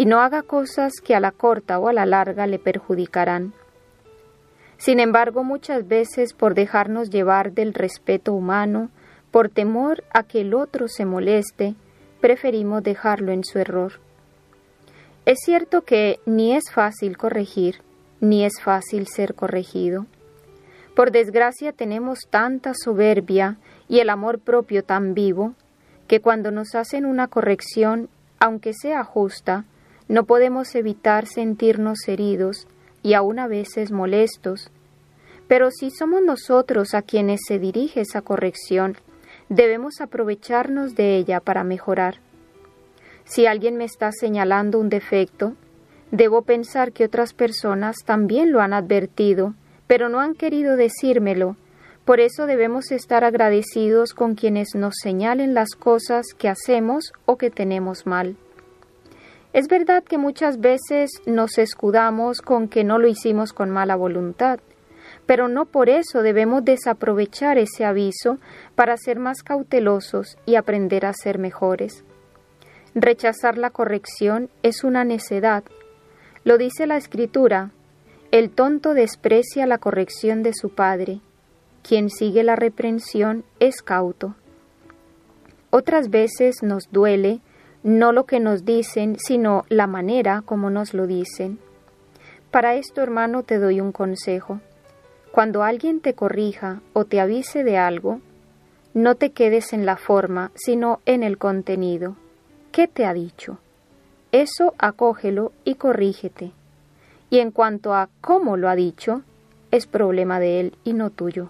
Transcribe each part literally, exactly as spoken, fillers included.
y no haga cosas que a la corta o a la larga le perjudicarán. Sin embargo, muchas veces por dejarnos llevar del respeto humano, por temor a que el otro se moleste, preferimos dejarlo en su error. Es cierto que ni es fácil corregir, ni es fácil ser corregido. Por desgracia tenemos tanta soberbia y el amor propio tan vivo, que cuando nos hacen una corrección, aunque sea justa, no podemos evitar sentirnos heridos y aún a veces molestos. Pero si somos nosotros a quienes se dirige esa corrección, debemos aprovecharnos de ella para mejorar. Si alguien me está señalando un defecto, debo pensar que otras personas también lo han advertido, pero no han querido decírmelo. Por eso debemos estar agradecidos con quienes nos señalen las cosas que hacemos o que tenemos mal. Es verdad que muchas veces nos escudamos con que no lo hicimos con mala voluntad, pero no por eso debemos desaprovechar ese aviso para ser más cautelosos y aprender a ser mejores. Rechazar la corrección es una necedad. Lo dice la Escritura: el tonto desprecia la corrección de su padre. Quien sigue la reprensión es cauto. Otras veces nos duele no lo que nos dicen, sino la manera como nos lo dicen. Para esto, hermano, te doy un consejo. Cuando alguien te corrija o te avise de algo, no te quedes en la forma, sino en el contenido. ¿Qué te ha dicho? Eso acógelo y corrígete. Y en cuanto a cómo lo ha dicho, es problema de él y no tuyo.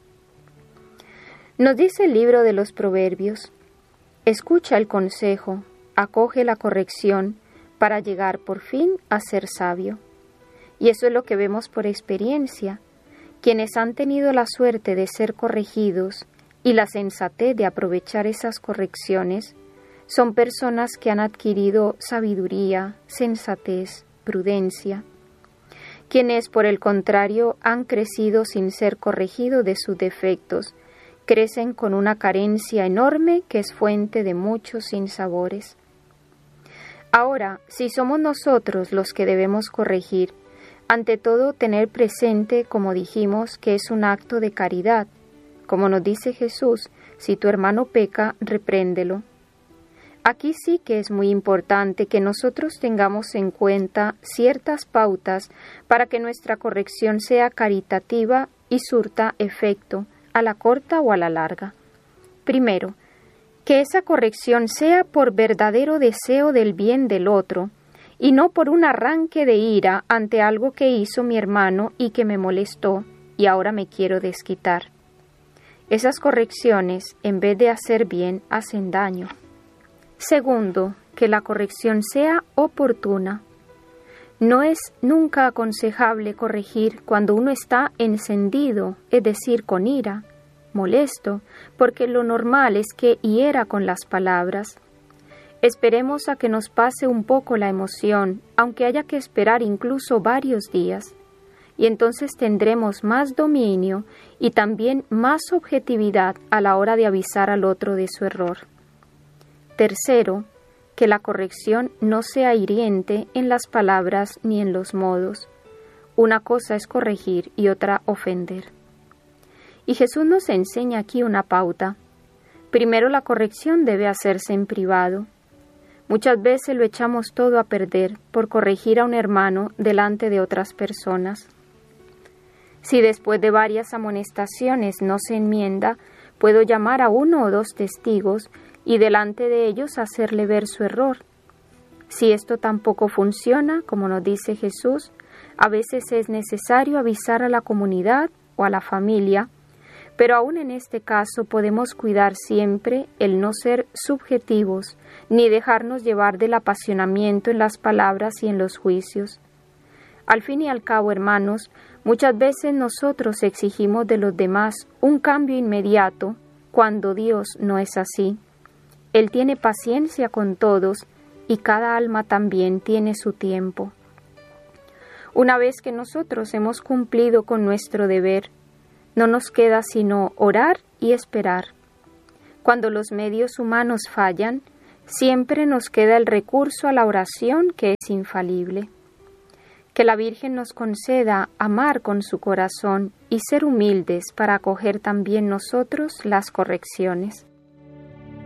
Nos dice el libro de los Proverbios: escucha el consejo, acoge la corrección, para llegar por fin a ser sabio. Y eso es lo que vemos por experiencia. Quienes han tenido la suerte de ser corregidos y la sensatez de aprovechar esas correcciones, son personas que han adquirido sabiduría, sensatez, prudencia. Quienes, por el contrario, han crecido sin ser corregidos de sus defectos, crecen con una carencia enorme que es fuente de muchos sinsabores. Ahora, si somos nosotros los que debemos corregir, ante todo tener presente, como dijimos, que es un acto de caridad. Como nos dice Jesús: si tu hermano peca, repréndelo. Aquí sí que es muy importante que nosotros tengamos en cuenta ciertas pautas para que nuestra corrección sea caritativa y surta efecto, a la corta o a la larga. Primero, que esa corrección sea por verdadero deseo del bien del otro, y no por un arranque de ira ante algo que hizo mi hermano y que me molestó, y ahora me quiero desquitar. Esas correcciones, en vez de hacer bien, hacen daño. Segundo, que la corrección sea oportuna. No es nunca aconsejable corregir cuando uno está encendido, es decir, con ira, molesto, porque lo normal es que hiera con las palabras. Esperemos a que nos pase un poco la emoción, aunque haya que esperar incluso varios días, y entonces tendremos más dominio y también más objetividad a la hora de avisar al otro de su error. Tercero, que la corrección no sea hiriente en las palabras ni en los modos. Una cosa es corregir y otra ofender. Y Jesús nos enseña aquí una pauta. Primero, la corrección debe hacerse en privado. Muchas veces lo echamos todo a perder por corregir a un hermano delante de otras personas. Si después de varias amonestaciones no se enmienda, puedo llamar a uno o dos testigos y delante de ellos hacerle ver su error. Si esto tampoco funciona, como nos dice Jesús, a veces es necesario avisar a la comunidad o a la familia, pero aún en este caso podemos cuidar siempre el no ser subjetivos, ni dejarnos llevar del apasionamiento en las palabras y en los juicios. Al fin y al cabo, hermanos, muchas veces nosotros exigimos de los demás un cambio inmediato, cuando Dios no es así. Él tiene paciencia con todos y cada alma también tiene su tiempo. Una vez que nosotros hemos cumplido con nuestro deber, no nos queda sino orar y esperar. Cuando los medios humanos fallan, siempre nos queda el recurso a la oración, que es infalible. Que la Virgen nos conceda amar con su corazón y ser humildes para acoger también nosotros las correcciones.